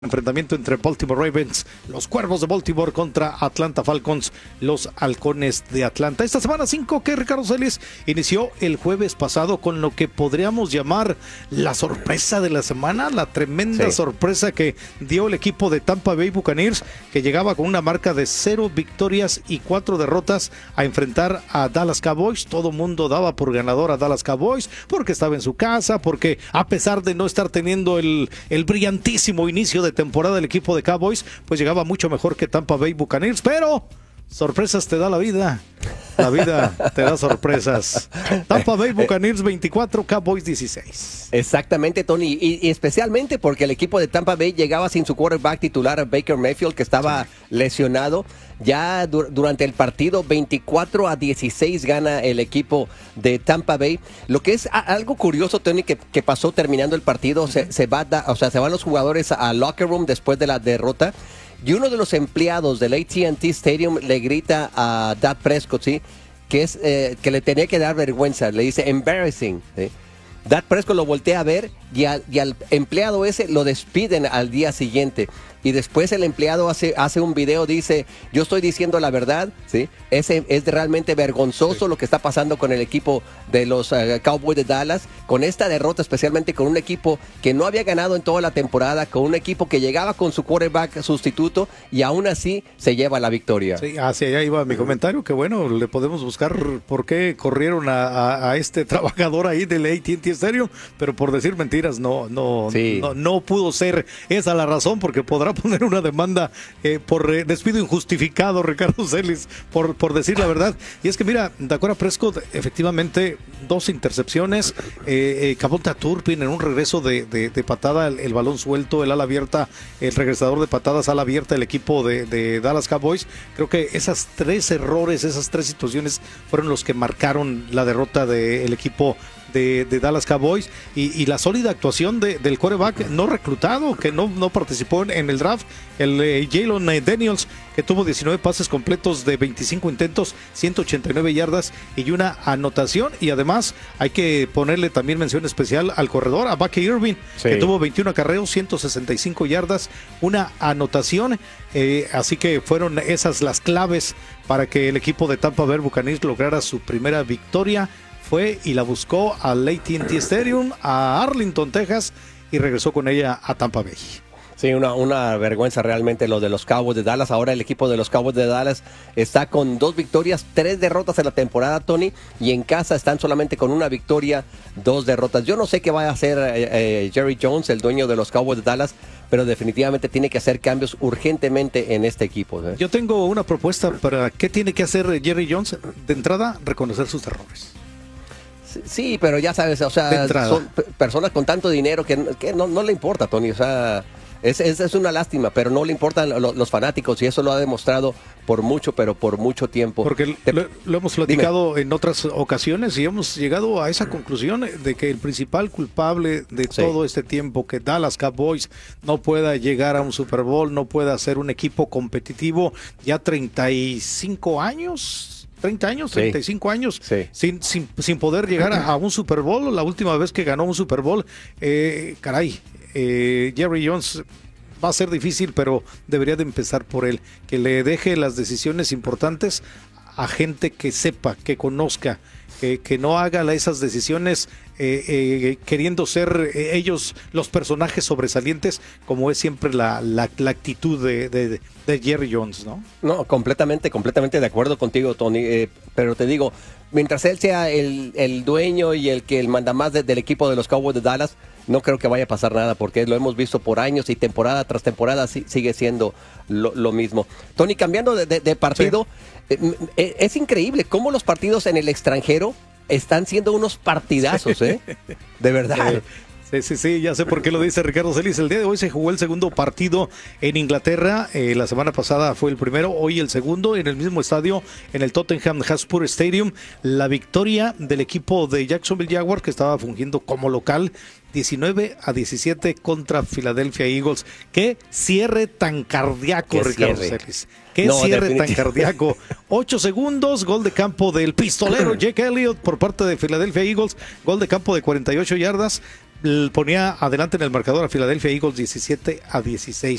Enfrentamiento entre Baltimore Ravens, los Cuervos de Baltimore contra Atlanta Falcons, los Halcones de Atlanta. Esta semana 5 que Ricardo Celis inició el jueves pasado con lo que podríamos llamar la sorpresa de la semana, la tremenda sorpresa que dio el equipo de Tampa Bay Buccaneers, que llegaba con una marca de 0 victorias y 4 derrotas a enfrentar a Dallas Cowboys. Todo mundo daba por ganador a Dallas Cowboys porque estaba en su casa, porque a pesar de no estar teniendo el brillantísimo inicio de temporada del equipo de Cowboys, pues llegaba mucho mejor que Tampa Bay Buccaneers, pero sorpresas te da la vida te da sorpresas. Tampa Bay Buccaneers 24, Cowboys 16. Exactamente, Tony, y especialmente porque el equipo de Tampa Bay llegaba sin su quarterback titular, Baker Mayfield, que estaba lesionado. Ya durante el partido 24-16 gana el equipo de Tampa Bay. Lo que es algo curioso, Tony, que pasó terminando el partido, se van los jugadores al locker room después de la derrota. Y uno de los empleados del AT&T Stadium le grita a Dak Prescott, ¿sí? Que le tenía que dar vergüenza. Le dice, embarrassing, ¿sí? Dak Prescott lo voltea a ver y al empleado ese lo despiden al día siguiente. Y después el empleado hace un video, dice, yo estoy diciendo la verdad, ¿sí? Es realmente vergonzoso lo que está pasando con el equipo de los Cowboys de Dallas, con esta derrota, especialmente con un equipo que no había ganado en toda la temporada, con un equipo que llegaba con su quarterback sustituto y aún así se lleva la victoria. Sí, hacia allá iba mi comentario, que bueno, le podemos buscar por qué corrieron a este trabajador ahí del AT&T Stadium, pero por decir mentiras no pudo ser esa la razón, porque podrá poner una demanda por despido injustificado, Ricardo Celis, por decir la verdad. Y es que mira, Dak Prescott, efectivamente, 2 intercepciones, Devonta Turpin en un regreso de patada, el balón suelto, el ala abierta, el regresador de patadas, ala abierta, el equipo de Dallas Cowboys. Creo que esas 3 errores, esas 3 situaciones fueron los que marcaron la derrota del equipo de Dallas Cowboys, y la sólida actuación del quarterback no reclutado, que no participó en el draft, el Jalen Daniels, que tuvo 19 pases completos de 25 intentos, 189 yardas y una anotación. Y además hay que ponerle también mención especial al corredor, a Bucky Irving, que tuvo 21 acarreos, 165 yardas, una anotación. Así que fueron esas las claves para que el equipo de Tampa Bay Buccaneers lograra su primera victoria. Fue y la buscó al AT&T Stadium, a Arlington, Texas, y regresó con ella a Tampa Bay. Sí, una vergüenza realmente lo de los Cowboys de Dallas. Ahora el equipo de los Cowboys de Dallas está con 2 victorias, 3 derrotas en la temporada, Tony, y en casa están solamente con 1 victoria, 2 derrotas. Yo no sé qué va a hacer Jerry Jones, el dueño de los Cowboys de Dallas, pero definitivamente tiene que hacer cambios urgentemente en este equipo. Yo tengo una propuesta para qué tiene que hacer Jerry Jones. De entrada, reconocer sus errores. Sí, pero ya sabes, o sea, son personas con tanto dinero que no le importa, Tony, o sea, es una lástima, pero no le importan los fanáticos, y eso lo ha demostrado por mucho tiempo. Porque lo hemos platicado en otras ocasiones y hemos llegado a esa conclusión de que el principal culpable de todo este tiempo que Dallas Cowboys no pueda llegar a un Super Bowl, no pueda ser un equipo competitivo ya 35 años, 35 años, sin poder llegar a un Super Bowl. La última vez que ganó un Super Bowl, Jerry Jones, va a ser difícil, pero debería de empezar por él, que le deje las decisiones importantes a gente que sepa, que conozca, que no haga esas decisiones queriendo ser ellos los personajes sobresalientes, como es siempre la actitud de Jerry Jones, ¿no? No, completamente de acuerdo contigo, Tony, pero te digo, mientras él sea el dueño y el mandamás del equipo de los Cowboys de Dallas, no creo que vaya a pasar nada, porque lo hemos visto por años y temporada tras temporada sigue siendo lo mismo. Tony, cambiando de partido, es increíble cómo los partidos en el extranjero están siendo unos partidazos, de verdad. Sí, ya sé por qué lo dice Ricardo Celis. El día de hoy se jugó el segundo partido en Inglaterra. La semana pasada fue el primero, hoy el segundo, en el mismo estadio, en el Tottenham Hotspur Stadium. La victoria del equipo de Jacksonville Jaguars, que estaba fungiendo como local, 19-17 contra Philadelphia Eagles. Qué cierre tan cardíaco, Ricardo Celis. Qué cierre tan cardíaco. 8 segundos, gol de campo del pistolero Jake Elliott por parte de Philadelphia Eagles. Gol de campo de 48 yardas. ponía adelante en el marcador a Philadelphia Eagles 17-16.